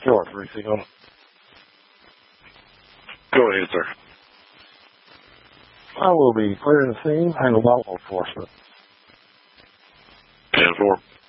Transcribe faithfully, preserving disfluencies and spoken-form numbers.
Killer three Seagull. Go ahead, sir. I will be clearing the scene, handle all enforcement. ten four.